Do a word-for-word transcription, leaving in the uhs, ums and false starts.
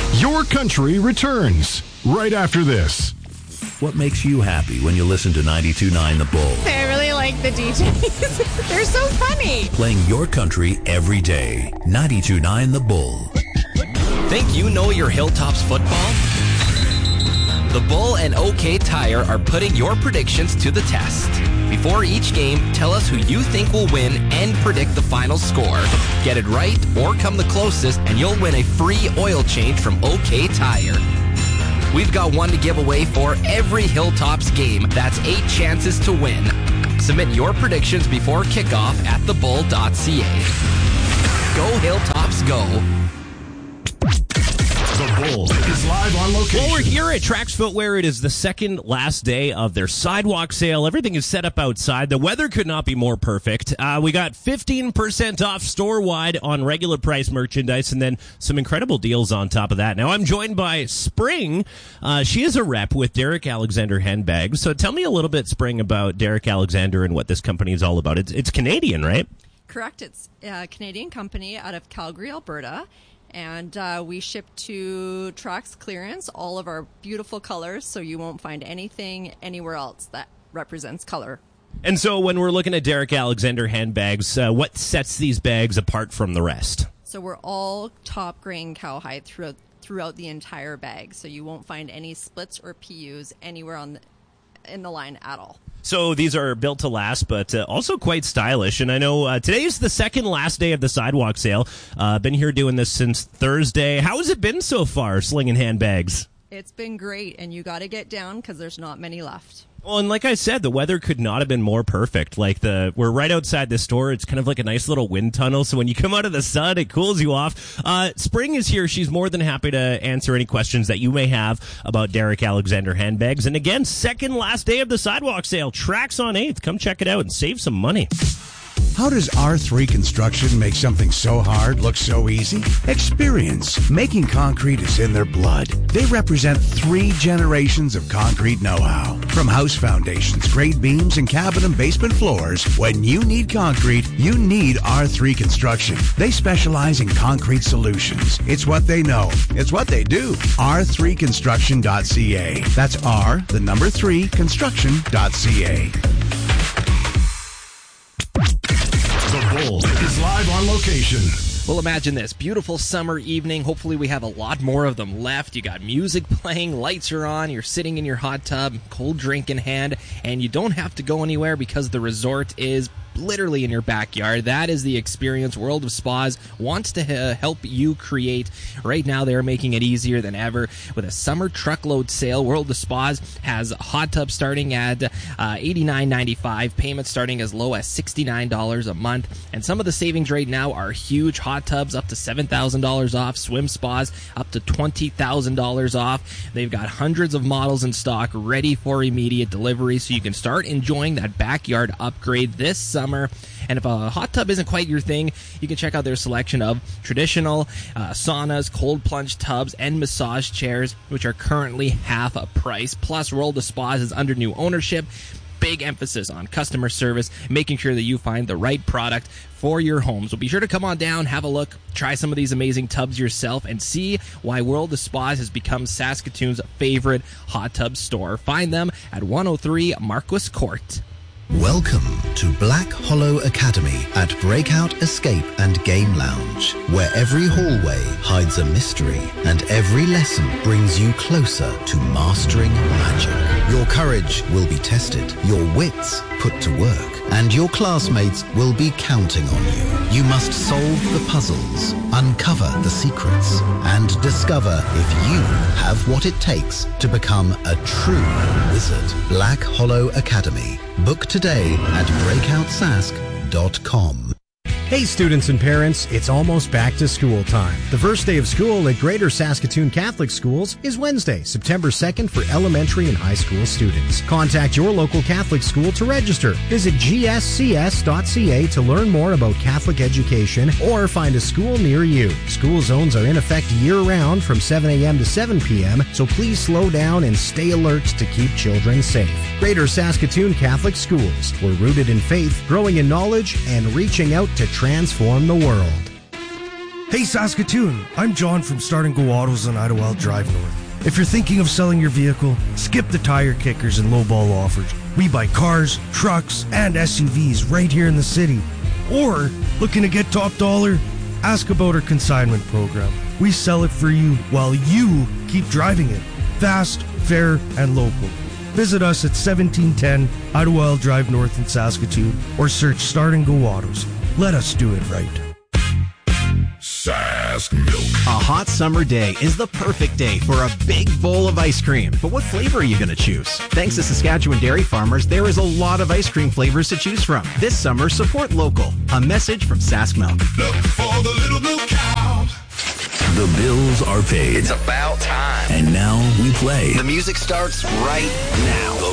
Your Country returns right after this. What makes you happy when you listen to ninety-two point nine The Bull? I really like the D Js. They're so funny. Playing your country every day. ninety-two point nine The Bull. Think you know your Hilltops football? The Bull and OK Tire are putting your predictions to the test. Before each game, tell us who you think will win and predict the final score. Get it right or come the closest and you'll win a free oil change from OK Tire. We've got one to give away for every Hilltops game. That's eight chances to win. Submit your predictions before kickoff at the bull dot c a. Go Hilltops, go. The Bull is live on location. Well, we're here at Trax Footwear. It is the second last day of their sidewalk sale. Everything is set up outside. The weather could not be more perfect. Uh, we got fifteen percent off store-wide on regular price merchandise and then some incredible deals on top of that. Now, I'm joined by Spring. Uh, she is a rep with Derek Alexander Handbags. So tell me a little bit, Spring, about Derek Alexander and what this company is all about. It's, it's Canadian, right? Correct. It's a Canadian company out of Calgary, Alberta. And uh, we ship to Trax Clearance all of our beautiful colors, so you won't find anything anywhere else that represents color. And so when we're looking at Derek Alexander Handbags, uh, what sets these bags apart from the rest? So we're all top grain cowhide throughout, throughout the entire bag, so you won't find any splits or P Us anywhere on the, in the line at all. So these are built to last, but uh, also quite stylish. And I know uh, today is the second last day of the sidewalk sale. Uh, been here doing this since Thursday. How has it been so far, slinging handbags? It's been great, and you got to get down because there's not many left. Well, and like I said, the weather could not have been more perfect. Like the we're right outside the store. It's kind of like a nice little wind tunnel. So when you come out of the sun, it cools you off. Uh, Spring is here. She's more than happy to answer any questions that you may have about Derek Alexander Handbags. And again, second last day of the sidewalk sale. Trax on eighth. Come check it out and save some money. How does R three Construction make something so hard look so easy? Experience. Making concrete is in their blood. They represent three generations of concrete know-how. From house foundations, grade beams, and cabin and basement floors, when you need concrete, you need R three Construction. They specialize in concrete solutions. It's what they know. It's what they do. R three construction dot c a. That's R, the number three, construction dot c a. The Bull is live on location. Well, imagine this. Beautiful summer evening. Hopefully we have a lot more of them left. You got music playing, lights are on, you're sitting in your hot tub, cold drink in hand, and you don't have to go anywhere because the resort is literally in your backyard. That is the experience World of Spas wants to uh, help you create. Right now, they're making it easier than ever with a summer truckload sale. World of Spas has a hot tub starting at uh, eighty-nine ninety-five, payments starting as low as sixty-nine dollars a month, and some of the savings right now are huge. Hot tubs up to seven thousand dollars off, swim spas up to twenty thousand dollars off. They've got hundreds of models in stock ready for immediate delivery, so you can start enjoying that backyard upgrade this summer. And if a hot tub isn't quite your thing, you can check out their selection of traditional uh, saunas, cold plunge tubs, and massage chairs, which are currently half a price. Plus, World of Spas is under new ownership. Big emphasis on customer service, making sure that you find the right product for your home. So be sure to come on down, have a look, try some of these amazing tubs yourself, and see why World of Spas has become Saskatoon's favorite hot tub store. Find them at one oh three Marquis Court. Welcome to Black Hollow Academy at Breakout Escape and Game Lounge, where every hallway hides a mystery and every lesson brings you closer to mastering magic. Your courage will be tested, your wits put to work, and your classmates will be counting on you. You must solve the puzzles, uncover the secrets, and discover if you have what it takes to become a true wizard. Black Hollow Academy. Book today at breakout sask dot com. Hey students and parents, it's almost back to school time. The first day of school at Greater Saskatoon Catholic Schools is Wednesday, September second for elementary and high school students. Contact your local Catholic school to register. Visit g s c s dot c a to learn more about Catholic education or find a school near you. School zones are in effect year-round from seven a.m. to seven p.m., so please slow down and stay alert to keep children safe. Greater Saskatoon Catholic Schools. We're rooted in faith, growing in knowledge, and reaching out to transform the world. Hey Saskatoon, I'm John from Start and Go Autos on Idlewild Drive North. If you're thinking of selling your vehicle, skip the tire kickers and lowball offers. We buy cars, trucks, and S U Vs right here in the city. Or, looking to get top dollar? Ask about our consignment program. We sell it for you while you keep driving it. Fast, fair, and local. Visit us at seventeen ten Idlewild Drive North in Saskatoon or search Start and Go Autos. Let us do it right. Sask Milk. A hot summer day is the perfect day for a big bowl of ice cream. But what flavor are you going to choose? Thanks to Saskatchewan dairy farmers, there is a lot of ice cream flavors to choose from. This summer, support local. A message from Sask Milk. Look for the little milk cow. The bills are paid. It's about time. And now we play. The music starts right now.